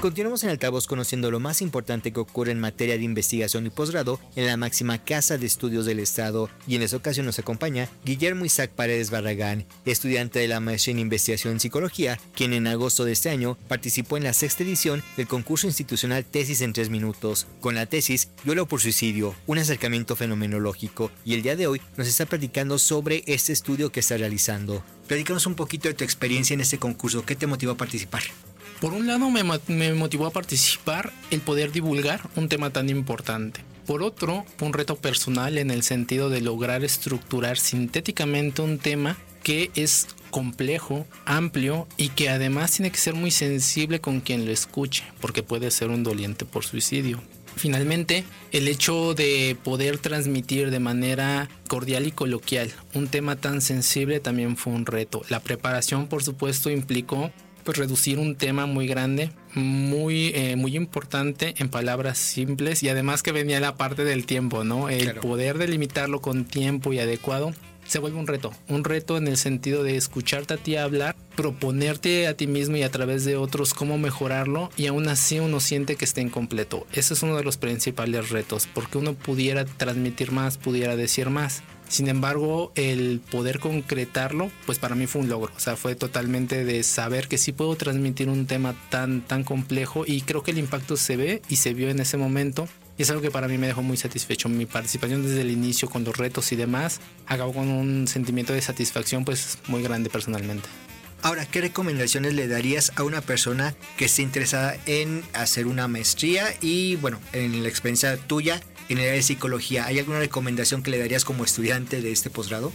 Continuamos en Altavoz conociendo lo más importante que ocurre en materia de investigación y posgrado en la máxima casa de estudios del Estado, y en esta ocasión nos acompaña Guillermo Isaac Paredes Barragán, estudiante de la maestría en investigación en psicología, quien en agosto de este año participó en la 6ª edición del concurso institucional Tesis en 3 minutos, con la tesis Duelo por suicidio, un acercamiento fenomenológico, y el día de hoy nos está platicando sobre este estudio que está realizando. Platícanos un poquito de tu experiencia en este concurso, ¿qué te motivó a participar? Por un lado me motivó a participar el poder divulgar un tema tan importante. Por otro, un reto personal en el sentido de lograr estructurar sintéticamente un tema que es complejo, amplio y que además tiene que ser muy sensible con quien lo escuche, porque puede ser un doliente por suicidio. Finalmente, el hecho de poder transmitir de manera cordial y coloquial un tema tan sensible también fue un reto. La preparación, por supuesto, implicó reducir un tema muy grande, muy importante en palabras simples, y además que venía la parte del tiempo, ¿no? El Claro. poder delimitarlo con tiempo y adecuado se vuelve un reto en el sentido de escucharte a ti hablar, proponerte a ti mismo y a través de otros cómo mejorarlo, y aún así uno siente que está incompleto. Ese es uno de los principales retos, porque uno pudiera transmitir más, pudiera decir más. Sin embargo, el poder concretarlo, pues para mí fue un logro. O sea, fue totalmente de saber que sí puedo transmitir un tema tan complejo, y creo que el impacto se ve y se vio en ese momento. Y es algo que para mí me dejó muy satisfecho. Mi participación desde el inicio con los retos y demás acabó con un sentimiento de satisfacción pues muy grande personalmente. Ahora, ¿qué recomendaciones le darías a una persona que esté interesada en hacer una maestría y, bueno, en la experiencia tuya en el área de psicología? ¿Hay alguna recomendación que le darías como estudiante de este posgrado?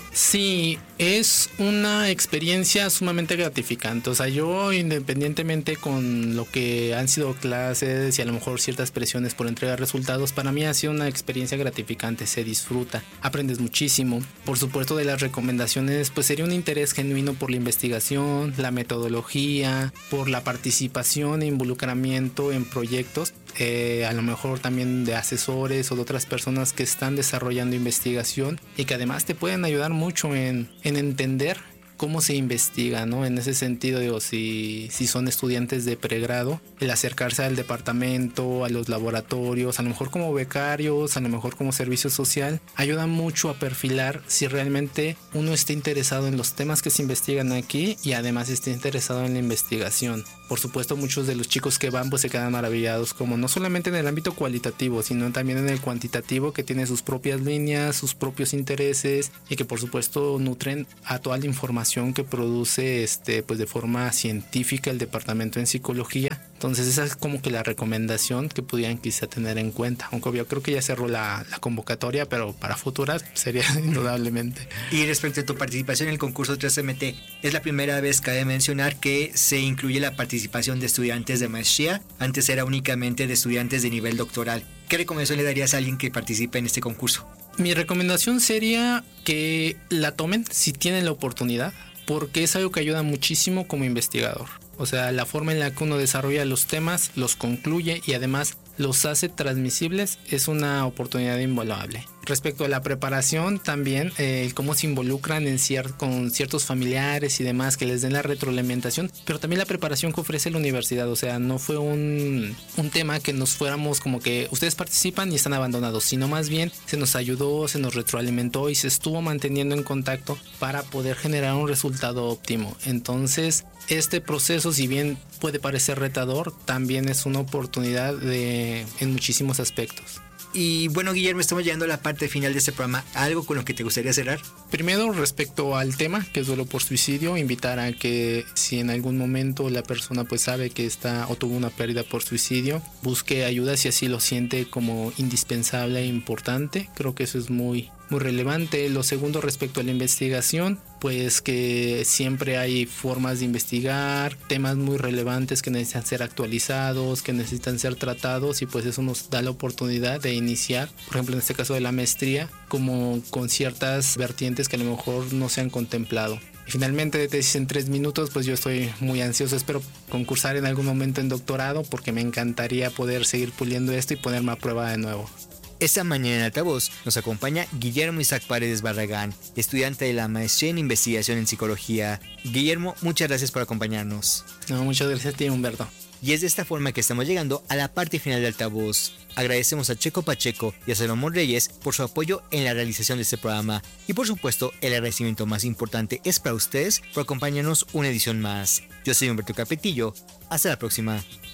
Sí, es una experiencia sumamente gratificante. O sea, yo independientemente con lo que han sido clases y a lo mejor ciertas presiones por entregar resultados, para mí ha sido una experiencia gratificante, se disfruta, aprendes muchísimo. Por supuesto, de las recomendaciones, pues sería un interés genuino por la investigación, la metodología, por la participación e involucramiento en proyectos. A lo mejor también de asesores o de otras personas que están desarrollando investigación y que además te pueden ayudar mucho en entender cómo se investiga, ¿no? En ese sentido, digo, si son estudiantes de pregrado, el acercarse al departamento, a los laboratorios, a lo mejor como becarios, a lo mejor como servicio social, ayuda mucho a perfilar si realmente uno está interesado en los temas que se investigan aquí y además está interesado en la investigación. Por supuesto, muchos de los chicos que van pues se quedan maravillados, como no solamente en el ámbito cualitativo, sino también en el cuantitativo, que tiene sus propias líneas, sus propios intereses, y que por supuesto nutren a toda la información que produce pues de forma científica el departamento en psicología. Entonces esa es como que la recomendación que pudieran quizá tener en cuenta, aunque yo creo que ya cerró la convocatoria, pero para futuras sería indudablemente. Y respecto a tu participación en el concurso 3MT, es la primera vez, cabe mencionar, que se incluye la participación de estudiantes de maestría. Antes era únicamente de estudiantes de nivel doctoral. ¿Qué recomendación le darías a alguien que participe en este concurso? Mi recomendación sería que la tomen si tienen la oportunidad, porque es algo que ayuda muchísimo como investigador. O sea, la forma en la que uno desarrolla los temas, los concluye y además los hace transmisibles es una oportunidad invaluable. Respecto a la preparación también, cómo se involucran con ciertos familiares y demás que les den la retroalimentación, pero también la preparación que ofrece la universidad. O sea, no fue un tema que nos fuéramos como que ustedes participan y están abandonados, sino más bien se nos ayudó, se nos retroalimentó y se estuvo manteniendo en contacto para poder generar un resultado óptimo. Entonces, este proceso, si bien puede parecer retador, también es una oportunidad en muchísimos aspectos. Y bueno, Guillermo, estamos llegando a la parte final de este programa. ¿Algo con lo que te gustaría cerrar? Primero, respecto al tema, que es duelo por suicidio, invitar a que si en algún momento la persona pues sabe que está o tuvo una pérdida por suicidio, busque ayuda si así lo siente como indispensable e importante. Creo que eso es muy relevante. Lo segundo, respecto a la investigación, pues que siempre hay formas de investigar, temas muy relevantes que necesitan ser actualizados, que necesitan ser tratados, y pues eso nos da la oportunidad de iniciar, por ejemplo en este caso de la maestría, como con ciertas vertientes que a lo mejor no se han contemplado. Y finalmente, de tesis en 3 minutos, pues yo estoy muy ansioso, espero concursar en algún momento en doctorado, porque me encantaría poder seguir puliendo esto y ponerme a prueba de nuevo. Esta mañana en Altavoz nos acompaña Guillermo Isaac Paredes Barragán, estudiante de la maestría en investigación en psicología. Guillermo, muchas gracias por acompañarnos. No, muchas gracias a ti, Humberto. Y es de esta forma que estamos llegando a la parte final de Altavoz. Agradecemos a Checo Pacheco y a Salomón Reyes por su apoyo en la realización de este programa. Y por supuesto, el agradecimiento más importante es para ustedes por acompañarnos una edición más. Yo soy Humberto Capetillo. Hasta la próxima.